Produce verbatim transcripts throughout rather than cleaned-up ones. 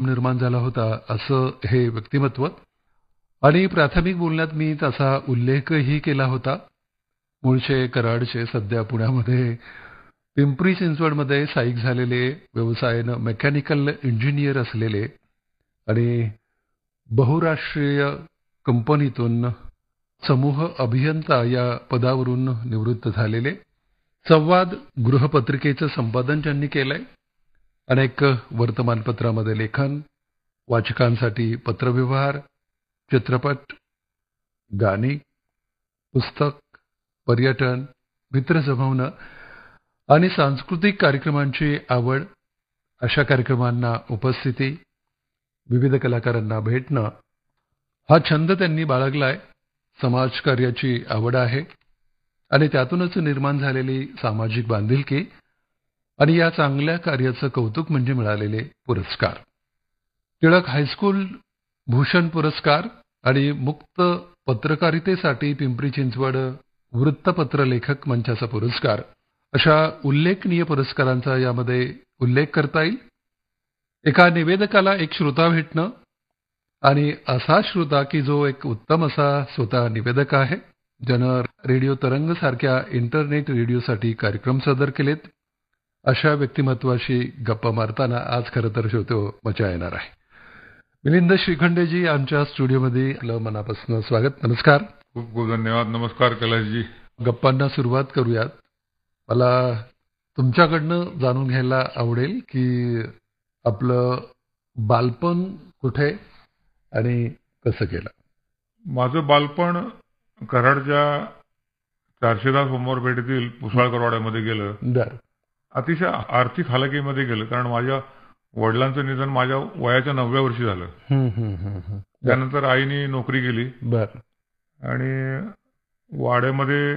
निर्माण झाला होता असं हे व्यक्तिमत्व. आणि प्राथमिक बोलण्यात मी त्याचा उल्लेखही केला होता. मूळचे कराडचे, सध्या पुण्यामध्ये पिंपरी चिंचवडमध्ये स्थायिक झालेले, व्यवसायानं मेकॅनिकल इंजिनियर असलेले आणि बहुराष्ट्रीय कंपनीतून समूह अभियंता या पदावरून निवृत्त झालेले. संवाद गृहपत्रिकेचं संपादन त्यांनी केलंय. अनेक वर्तमानपत्रामध्ये लेखन, वाचकांसाठी पत्रव्यवहार, चित्रपट, गाणी, पुस्तक, पर्यटन, मित्र जमवणं आणि सांस्कृतिक कार्यक्रमांची आवड, अशा कार्यक्रमांना उपस्थिती, विविध कलाकारांना भेटणं हा छंद त्यांनी बाळगलाय. समाजकार्याची आवड आहे आणि त्यातूनच निर्माण झालेली सामाजिक बांधिलकी आणि या चांगल्या कार्याचं कौतुक म्हणजे मिळालेले पुरस्कार. टिळक हायस्कूल भूषण पुरस्कार आणि मुक्त पत्रकारितेसाठी पिंपरी चिंचवड वृत्तपत्र लेखक मंचाचा पुरस्कार, अशा उल्लेखनीय पुरस्कारांचा यामध्ये उल्लेख करता येईल. एका निवेदकाला एक श्रोता भेटणं आणि असा श्रोता की जो एक उत्तम असा स्वतः निवेदक आहे, ज्यानं रेडिओ तरंग सारख्या इंटरनेट रेडिओसाठी कार्यक्रम सादर केलेत, अशा व्यक्तिमत्वाशी गप्पा मारताना आज खरं तर श्रोतो मजा येणार आहे. मिलिंद श्रीखंडेजी आमच्या स्टुडिओमध्ये आपलं मनापासून स्वागत. नमस्कार. खूप खूप धन्यवाद. नमस्कार कैलासजी. गप्पांना सुरुवात करूयात. मला तुमच्याकडनं जाणून घ्यायला आवडेल की आपलं बालपण कुठे आणि कसं केलं? माझं बालपण कराडच्या चारशे दहा सोमवार पेठेतील पुसाळकरवाड्यामध्ये गेलं. बर. अतिशय आर्थिक हालाकीमध्ये गेलं, कारण माझ्या वडिलांचं निधन माझ्या वयाच्या नवव्या वर्षी झालं. हम्म, हम्म, हम्म, हम्म. त्यानंतर आईने नोकरी केली बर. आणि वाड्यामध्ये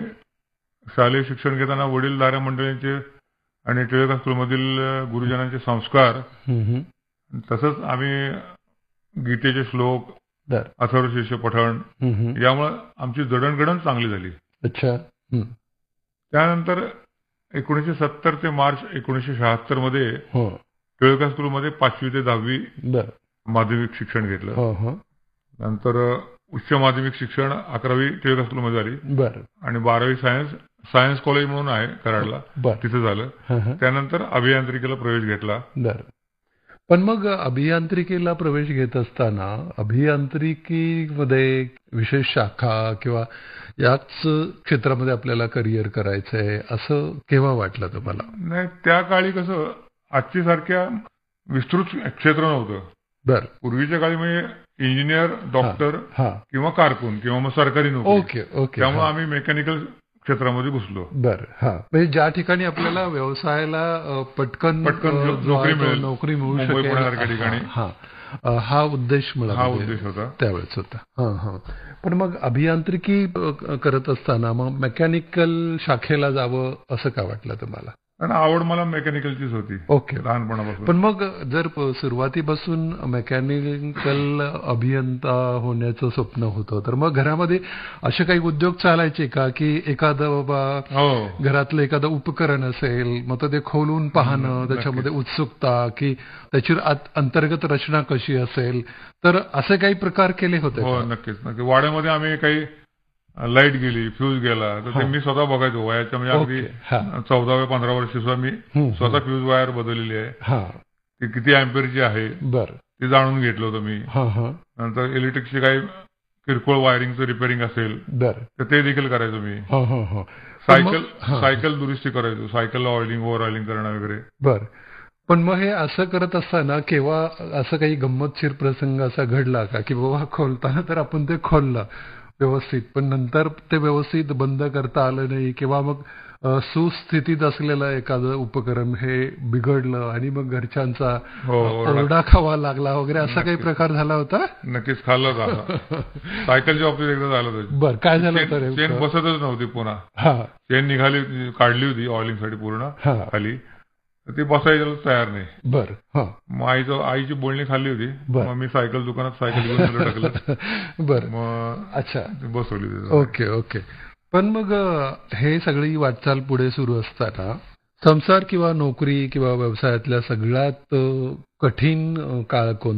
शालेय शिक्षण घेताना वडीलधाऱ्या मंडळींचे आणि टिळक हायस्कूलमधील गुरुजनांचे संस्कार, हम्म, तसंच आम्ही गीतेचे श्लोक, बर, अथर्वशीर्ष पठण, हम्म, यामुळे आमची जडणघडण चांगली झाली. अच्छा. हम्म. त्यानंतर एकोणीसशे सत्तर ते मार्च एकोणीसशे शहात्तर मध्ये हो. टिळक हायस्कूलमध्ये पाचवी ते दहावी बर. माध्यमिक शिक्षण घेतलं. हो, हो. नंतर उच्च माध्यमिक शिक्षण अकरावी टिळक हायस्कूलमध्ये झाली. बर. आणि बारावी सायन्स सायन्स कॉलेज म्हणून आहे कराडला, बर, तिथे झालं. हं, हं. त्यानंतर अभियांत्रिकीला प्रवेश घेतला. बर. पण मग अभियांत्रिकीला प्रवेश घेत असताना अभियांत्रिकीमध्ये विशेष शाखा किंवा याच क्षेत्रामध्ये आपल्याला करिअर करायचंय असं केव्हा वाटलं तुम्हाला? नाही, त्या काळी कसं आजची सारख्या विस्तृत क्षेत्र नव्हतं. बर. पूर्वीच्या काळी म्हणजे इंजिनियर, डॉक्टर हा, किंवा कारकून किंवा मग सरकारी नोकरी. Okay okay. त्यामुळे आम्ही मेकॅनिकल क्षेत्रामध्ये घुसलो. बर. हा, म्हणजे ज्या ठिकाणी आपल्याला व्यवसायाला अ, पटकन पटकन अ, नोकरी जो आहे तो मिळेल, नोकरी मिळू मुंबई, शकेल. पुण्यासारख्या ठिकाणी. हा, हा. हा उद्देश मला हा म्हणजे उद्देश होता. त्यावेळेस होता. हा हा. पण मग अभियांत्रिकी अ, करत असताना मग मेकॅनिकल शाखेला जावं असं का वाटलं तुम्हाला? आणि आवड मला मेकॅनिकलचीच होती. ओके. लहानपणापासून. पण मग जर प- सुरुवातीपासून मेकॅनिकल अभियंता होण्याचं स्वप्न होतं, तर मग घरामध्ये असे काही उद्योग चालायचे का की एखादं बाबा हो, घरातलं एखादं उपकरण असेल, मग ते खोलून पाहणं, त्याच्यामध्ये उत्सुकता की त्याची आत- अंतर्गत रचना कशी असेल, तर असे काही प्रकार केले होते हो, का? नक्कीच नक्की. वाड्यामध्ये आम्ही काही लाईट गेली, फ्यूज गेला, तर ते हा. मी स्वतः बघायचो. वयाच्या म्हणजे ओके. अगदी हा. चौदाव्या पंधरा वर्षी सुद्धा मी हम्म, स्वतः हम्म. फ्यूज वायर बदललेली आहे. हा. ती किती अँपियरची आहे बर. ते जाणून घेतलं होतं मी. हा हा. नंतर इलेक्ट्रिकची काही किरकोळ वायरिंगचं रिपेअरिंग असेल बर. तर ते देखील करायचो मी. हा हा हा. सायकल हा. सायकल दुरुस्ती करायचो. सायकलला ऑइलिंग, ओव्हर ऑइलिंग करणं वगैरे. बर. पण मग हे असं करत असताना केव्हा असं काही गंमतशीर प्रसंग असा घडला का की बाबा खोलताना तर आपण ते खोललं व्यवस्थित, पण नंतर ते व्यवस्थित बंद करता आलं नाही, किंवा मग अ, सुस्थितीत असलेलं एखादं उपकरण हे बिघडलं आणि मग घरच्यांचा हो, ओरडा. ओरडा खावा लागला वगैरे असा काही प्रकार झाला होता? नक्कीच खाल्लं झालं. सायकलच्या बाबतीत एकदा झालं होतं. बर. काय झालं चेन होतं चेन नेमकं? बसतच नव्हती पुन्हा. हा चेन निघाली, काढली होती ऑइलिंगसाठी पूर्ण हा. खाली, तर ती बसायला तयार नाही. बर. हा. मग आईचं आईची बोलणी खाल्ली होती. बर. मग मी सायकल दुकानात सायकल घेऊन गेलो, टाकलं. बर. मग अच्छा. ती बसवली तिथं. Okay okay. पण मग अ, हे सगळी वाटचाल पुढे सुरू असताना संसार किंवा नोकरी किंवा व्यवसायातल्या सगळ्यात अ, कठीण अ, काळ कोणता?